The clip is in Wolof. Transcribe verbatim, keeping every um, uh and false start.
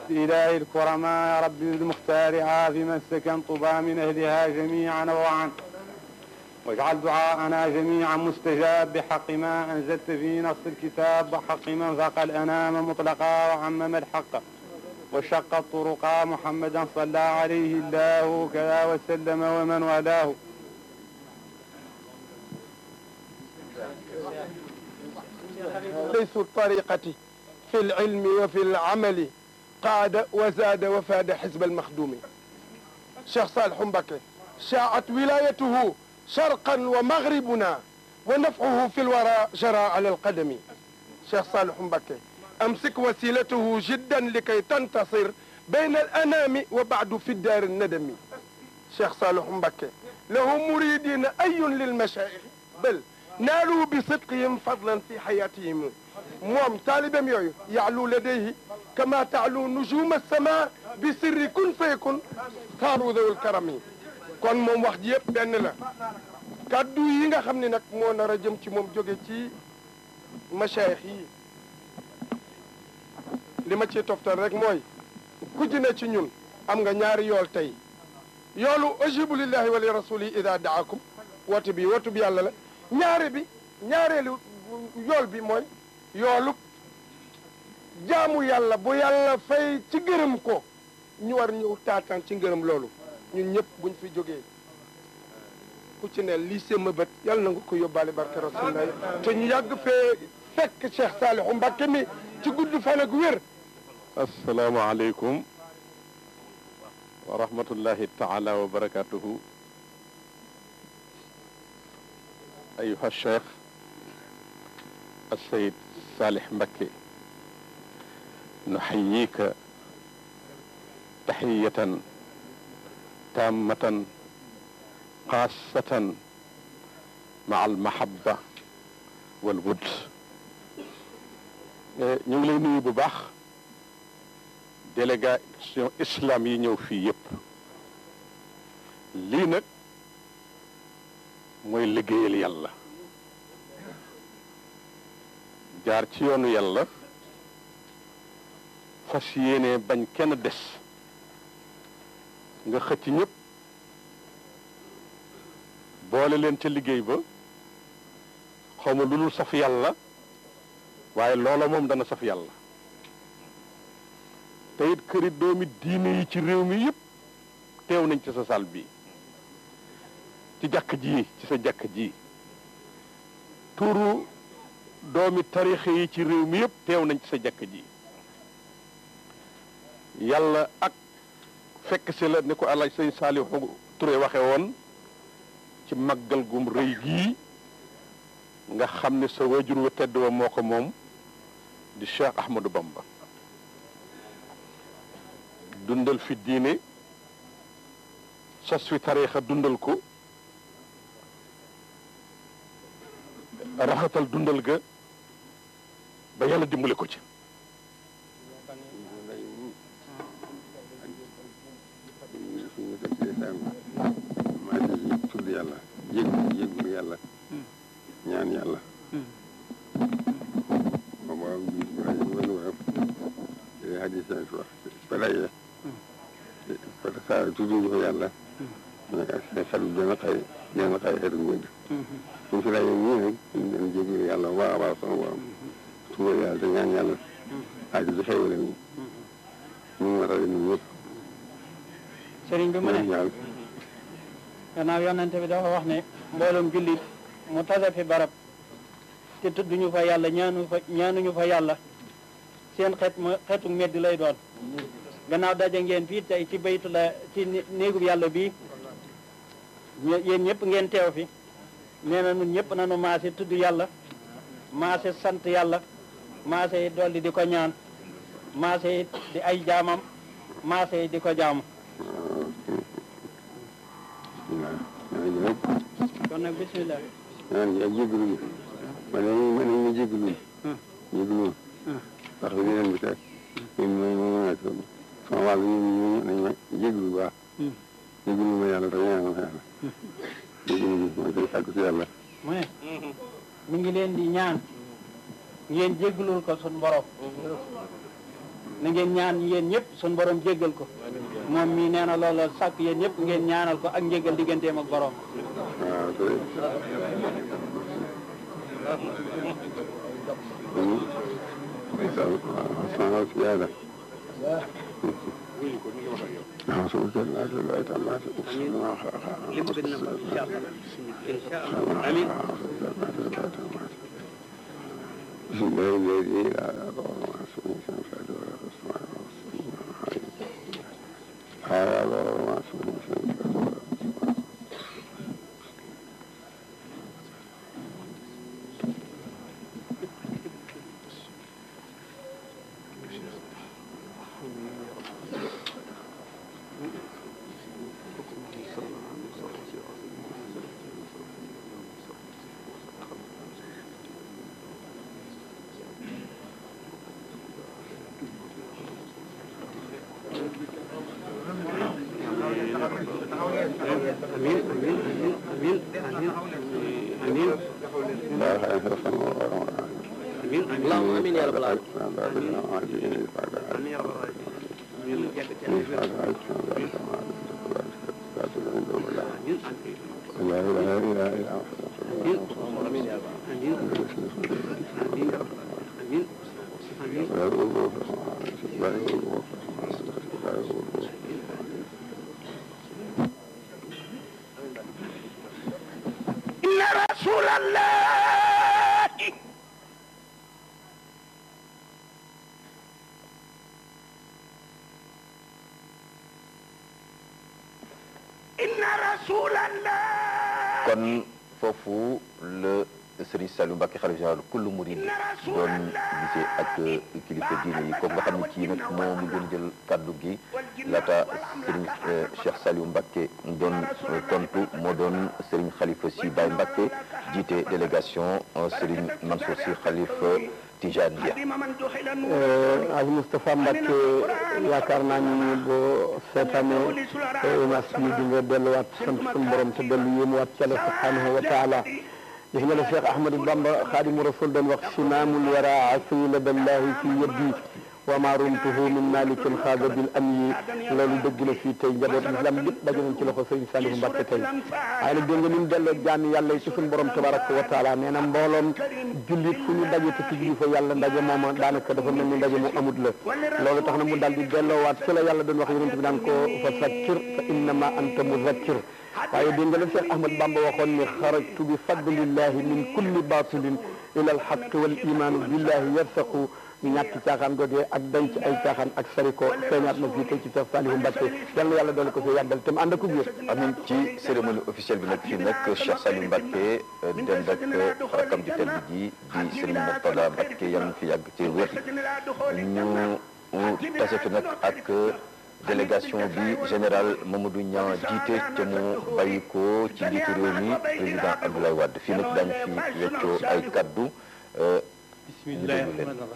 إله الكرماء يا رب بالمختار عاف من سكن طبى من أهلها جميعا وعن واجعل دعاءنا جميعا مستجاب بحق ما أنزلت في نص الكتاب وحق من ذاق الأنام مطلقا وعمم الحق وشق الطرقا محمدا صلى عليه الله كذا وسلم ومن والاه. ليس الطريقة في العلم وفي العمل قاد وزاد وفاد حزب المخدوم. شيخ صالح مبكي شاعت ولايته شرقا ومغربنا ونفعه في الورى جرى على القدم. شيخ صالح مبكي أمسك وسيلته جدا لكي تنتصر بين الأنام وبعد في الدار الندم. شيخ صالح مبكي له مريدين أي للمشايخ بل نالوا بصدقهم فضلا في حياتهم. موم طالبم يوي يعلو لديه كما تعلو نجوم السماء بسر كن فيكن صاروا ذو الكرم. kon moom wax ji yëpp benn la kaddu yi nga xam ne nag moo nar a jëm ci moom jóge ci machaayix yi li ma ci toftal rek mooy ku ci ne ci ñun am nga ñaari yool tey yoolu ajibu lillahi wa li rasuli ida daakum woote bi wootu bi yàlla la ñaare bi ñaareelu yool bi mooy yoolu jaamu yàlla bu yàlla fay ci gërëm ko ñu war ñëw taataan ci ngërëm loolu ñun ñëpp buñ fi jógee ku ci ne lii sama bët yàlla na nga ko yóbbaale barke rasulullah te ñu yàgg fee fekk Cheikh Saliou Mbacké mi ci gudd fan ak wér. asalaamaaleykum wa rahmatullahi taala wa barakatuhu. ayuha cheikh السيد صالح مبكي نحييك تحية تامة خاصة مع المحبة والود. ñu ngi lay nuyu bu baax délégation islam yi ñëw fii yëpp. lii nag mooy liggéeyal yàlla jaar ci yoonu yàlla fas yéene bañ kenn des nga xëcc ñëpp boole leen ca liggéey ba xaw ma lu dul saf yàlla waaye loola moom dana saf yàlla. te it këri doomi diine yi ci réew mi yëpp teew nañ ci sa saal bi ci jàkk ji ci sa jàkk ji. tuuru doomi tarixe yi ci réew mi yëpp teew nañ ci sa jàkk ji. yàlla ak fekk si la ni ko Alaaji Sëñ Saalihu Ture waxe woon ci màggal gum rëy gii nga xam ne sa wajur wa tedd wa moo ko moom di Cheikh Ahmadou Bamba. dundal fi diine sos fi tariixa dundal ko raxatal dundal ga ba yàlla dimbale ko ci. tudd yàlla yëgul yëgul yàlla ñaan yàlla booba wanu waf hadis fi wax palaye pata saa tudduñu ko yàlla sa xel dana xëy dana xëy xetu mëdd suñ fi laye ñii nag dañ jégul yàlla waa a baax sama borom tuba yàlla te ñaan yàlla aaju di xewale ni ñu ma rawe ñun ñëpp sëriñ bi mu ne gannaaw yonente bi dafa wax ne mbooloom jullit mu tase fi barab te tudduñu fa yàlla ñaanu fa ñaanuñu fa yàlla seen xeet ma xeetu meddi lay doon. gannaaw daje ngeen fii tey ci baytu la ci néegub yàlla bii yéen ñëpp ngeen teew fi nee na ñun ñëpp nañu maase tudd yàlla maase sant yàlla maase dolli di ko ñaan maase di ay jaamam maase di ko jaamu. kon nag bismillah. ñaan gi ak jégalu ma ne ma ne ñu jégalu jégalu ndax li leen bi teg ñun mooy moom ak sama wàll ñu nañ ma jégalu baax jégalu ma yàlla te ñaan ma yàlla jégalu bi mooy koy sàkku si yàlla. mu ne mi ngi leen di ñaan ngeen jégalul ko sun borom na ngeen ñaan yéen ñëpp suñu borom jéggal ko moom mii nee na loolu sàkk yéen ñëpp ngeen ñaanal ko ak njéggal digganteem ak borom. waaw kay. waaw siyaada. waaw su ma jël naa jël ay tamaate. اللهم امين يا رب العالمين. لا اله الا الله. امين يا رب إن رسول الله إن رسول الله kon foofu la Serigne Saliou Mbacké xalifa général kullu murid doon gisee ak kilifa diine yi ko nga xam ne kii nag moo mu doon jël kaddu gi laata Serigne Cheikh Saliou Mbacké doon tontu moo doon Serigne Khalifa Sy Baye Mbacké jiite délégation Serigne Mansour Sy Khalifa Tijane Dia. Al Moustapha Mbacké yaakaar naa ni boo seetaanee émission bi di nga delluwaat sant suñu borom te dellu yéemuwaat ci Yàlla subhanahu wa taala. gis nga la Cheikh Ahmadou Bamba Xaadimu Rasul doon wax simaamul wara asila dallahi fi yeddi wa ma rumtuhu min malikin xaaga bil amyi loolu dëgg la fii tey njaboot islam yëpp daje nañ ci loxo Serigne Saliou Mbacké tey waaye nag dégg nga ni mu delloo jaami yàlla yi ci suñu borom tabaraka wa taala nee na mbooloom jullit fu ñu daje te ci fa yàlla ndaje mooma daanaka dafa mel ni ndaje mu amut la loolu tax na mu daal di delloowaat ci la yàlla doon wax yonent bi naan ko fa zakkir fa innama anta muzakkir waaye dégg nga la Cheikh Ahmad Bamba waxoon ni xarajtu bi fadlillahi min kulli batilin ila alxaq wal imanu billahi yarsaqu ñàkk caaxaan googee ak denc ay caaxaan ak sariko feeñaat na fii tey ci Cheikh Saliou Mbacké yal na yàlla doole ko fi yàggal te mu ànd ak wér. amiin ci cérémonie officielle bi nag fii nag Cheikh Saliou Mbacké dend ak rakam ji tedd ji di Serigne Mourtada Mbacké yal na fi yàgg ci wér ñu tase fi nag ak délégation bi général Mamadou Niang jiite te mu bàyyi ko ci njiitu réew mi président Abdoulaye Wade fii nag daañu fi weccoo ay kaddu. Bismillah.